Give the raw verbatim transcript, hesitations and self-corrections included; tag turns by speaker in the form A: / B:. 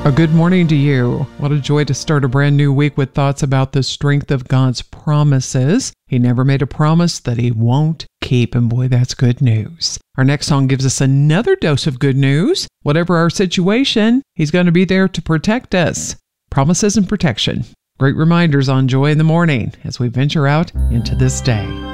A: A good morning to you. What a joy to start a brand new week with thoughts about the strength of God's promises. He never made a promise that he won't keep, and boy, that's good news. Our next song gives us another dose of good news. Whatever our situation, he's going to be there to protect us. Promises and protection. Great reminders on Joy in the Morning as we venture out into this day.